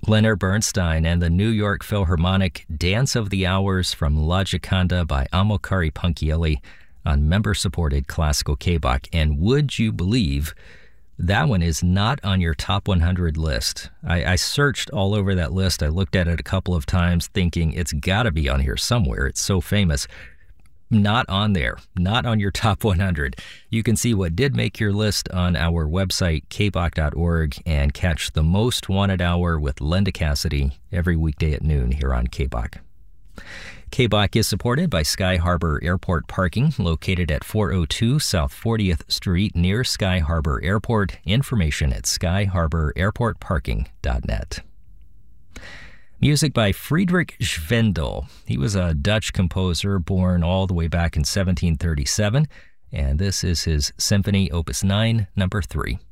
Leonard Bernstein and the New York Philharmonic Dance of the Hours from La Gioconda by Amilcare Ponchielli on member-supported classical K-Bach. And would you believe that one is not on your top 100 list? I searched all over that list. I looked at it a couple of times thinking it's got to be on here somewhere. It's so famous. Not on there. Not on your top 100. You can see what did make your list on our website, kbach.org, and catch the Most Wanted Hour with Linda Cassidy every weekday at noon here on K-Bach. K-Bach is supported by Sky Harbor Airport Parking, located at 402 South 40th Street near Sky Harbor Airport. Information at skyharbor.airportparking.net. Music by Friedrich Schwindel. He was a Dutch composer born all the way back in 1737, and this is his Symphony Opus 9, number 3.